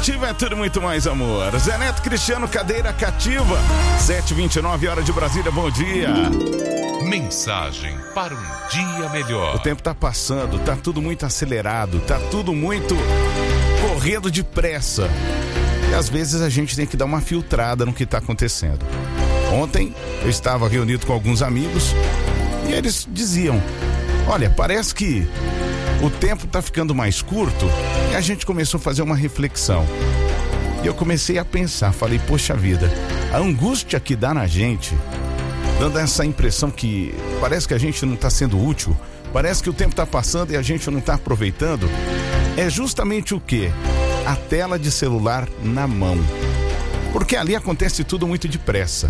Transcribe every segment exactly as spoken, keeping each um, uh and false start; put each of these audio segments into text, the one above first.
Ativa é tudo muito mais amor. Zé Neto Cristiano, cadeira cativa. sete e vinte e nove, hora de Brasília, bom dia. Mensagem para um dia melhor. O tempo tá passando, tá tudo muito acelerado, tá tudo muito correndo depressa. E às vezes a gente tem que dar uma filtrada no que tá acontecendo. Ontem eu estava reunido com alguns amigos e eles diziam: olha, parece que o tempo tá ficando mais curto. E a gente começou a fazer uma reflexão. E eu comecei a pensar, falei, poxa vida, a angústia que dá na gente, dando essa impressão que parece que a gente não está sendo útil, parece que o tempo está passando e a gente não está aproveitando, é justamente o quê? A tela de celular na mão. Porque ali acontece tudo muito depressa.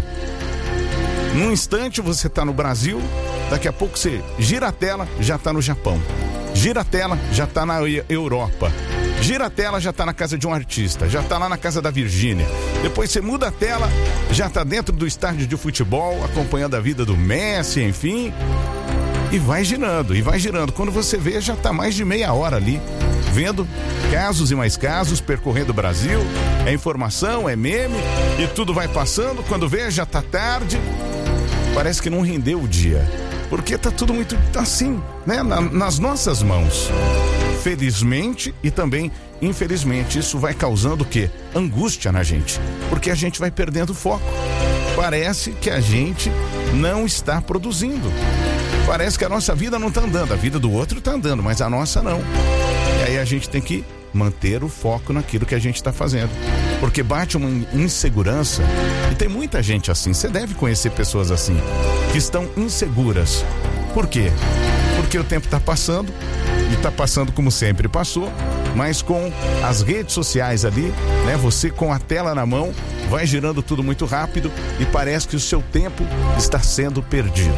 Num instante você está no Brasil, daqui a pouco você gira a tela, já está no Japão. Gira a tela, já está na Europa. Gira a tela, já está na casa de um artista, já está lá na casa da Virgínia. Depois você muda a tela, já está dentro do estádio de futebol, acompanhando a vida do Messi, enfim. E vai girando, e vai girando. Quando você vê, já está mais de meia hora ali, vendo casos e mais casos, percorrendo o Brasil. É informação, é meme, e tudo vai passando. Quando vê, já está tarde. Parece que não rendeu o dia. Porque tá tudo muito assim, né? Na, nas nossas mãos. Felizmente e também infelizmente, isso vai causando o quê? Angústia na gente. Porque a gente vai perdendo o foco. Parece que a gente não está produzindo. Parece que a nossa vida não está andando. A vida do outro está andando, mas a nossa não. E aí a gente tem que manter o foco naquilo que a gente está fazendo. Porque bate uma insegurança. E tem muita gente assim. Você deve conhecer pessoas assim, que estão inseguras. Por quê? Porque o tempo está passando, e está passando como sempre passou, mas com as redes sociais ali, né? Você com a tela na mão, vai girando tudo muito rápido e parece que o seu tempo está sendo perdido.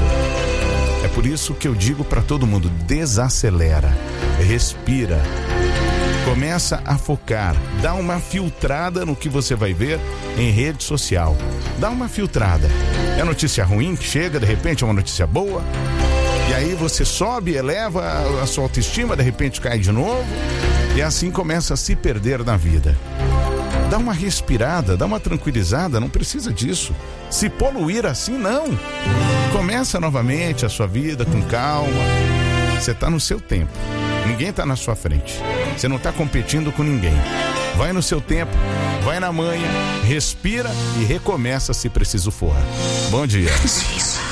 É por isso que eu digo para todo mundo: desacelera, respira, começa a focar, dá uma filtrada no que você vai ver em rede social. Dá uma filtrada. É notícia ruim que chega, de repente é uma notícia boa. E aí você sobe, eleva a sua autoestima, de repente cai de novo. E assim começa a se perder na vida. Dá uma respirada, dá uma tranquilizada, não precisa disso. Se poluir assim, não. Começa novamente a sua vida com calma. Você está no seu tempo. Ninguém está na sua frente. Você não está competindo com ninguém. Vai no seu tempo, vai na manha, respira e recomeça se preciso for. Bom dia. Isso.